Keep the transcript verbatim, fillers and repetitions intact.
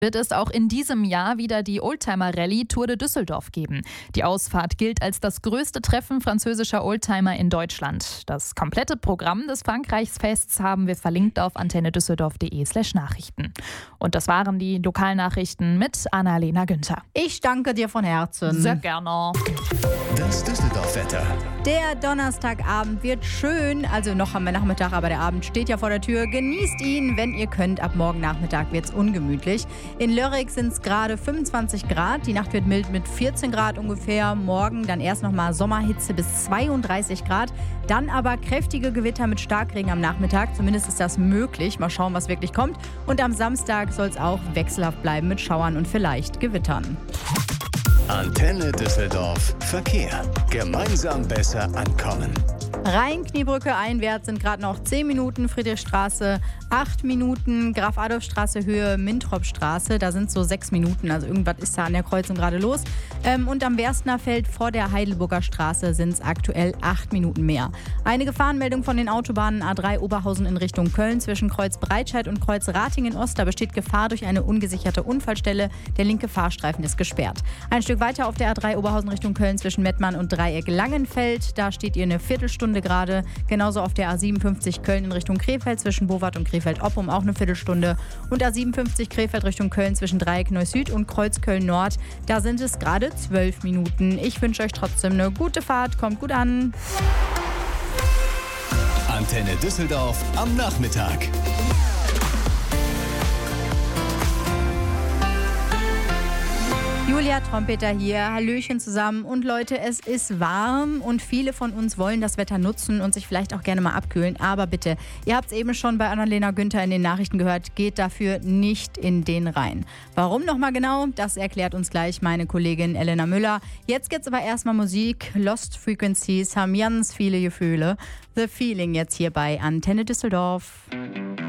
Wird es auch in diesem Jahr wieder die Oldtimer-Rallye Tour de Düsseldorf geben. Die Ausfahrt gilt als das größte Treffen französischer Oldtimer in Deutschland. Das komplette Programm des Frankreichsfests haben wir verlinkt auf antennedüsseldorf.de slash Nachrichten. Und das waren die Lokalnachrichten mit Annalena Günther. Ich danke dir von Herzen. Sehr gerne. Das Düsseldorf-Wetter. Der Donnerstagabend wird schön, also noch haben wir Nachmittag, aber der Abend steht ja vor der Tür. Genießt ihn, wenn ihr könnt. Ab morgen Nachmittag wird es ungemütlich. In Lörrach sind es gerade fünfundzwanzig Grad. Die Nacht wird mild mit vierzehn Grad ungefähr. Morgen dann erst nochmal Sommerhitze bis zweiunddreißig Grad. Dann aber kräftige Gewitter mit Starkregen am Nachmittag. Zumindest ist das möglich. Mal schauen, was wirklich kommt. Und am Samstag soll es auch wechselhaft bleiben mit Schauern und vielleicht Gewittern. Antenne Düsseldorf. Verkehr. Gemeinsam besser ankommen. Rhein-Kniebrücke einwärts sind gerade noch zehn Minuten, Friedrichstraße acht Minuten, Graf-Adolf-Straße Höhe Mintrop-Straße, da sind so sechs Minuten, also irgendwas ist da an der Kreuzung gerade los. Ähm, und am Werstner Feld vor der Heidelburger Straße sind es aktuell acht Minuten mehr. Eine Gefahrenmeldung von den Autobahnen A drei Oberhausen in Richtung Köln zwischen Kreuz Breitscheid und Kreuz Ratingen-Ost, da besteht Gefahr durch eine ungesicherte Unfallstelle, der linke Fahrstreifen ist gesperrt. Ein Stück weiter auf der A drei Oberhausen Richtung Köln zwischen Mettmann und Dreieck Langenfeld, da steht ihr eine Viertelstunde gerade, genauso auf der A siebenundfünfzig Köln in Richtung Krefeld zwischen Bowart und Krefeld-Oppum auch eine Viertelstunde und A siebenundfünfzig Krefeld Richtung Köln zwischen Dreieck Neuss-Süd und Kreuz Köln-Nord, da sind es gerade zwölf Minuten. Ich wünsche euch trotzdem eine gute Fahrt, kommt gut an. Antenne Düsseldorf am Nachmittag. Julia Trompeter hier, Hallöchen zusammen und Leute, es ist warm und viele von uns wollen das Wetter nutzen und sich vielleicht auch gerne mal abkühlen, aber bitte, ihr habt es eben schon bei Annalena Günther in den Nachrichten gehört, geht dafür nicht in den Rhein. Warum nochmal genau? Das erklärt uns gleich meine Kollegin Elena Müller. Jetzt geht's aber erstmal Musik, Lost Frequencies haben ganz viele Gefühle. The Feeling jetzt hier bei Antenne Düsseldorf.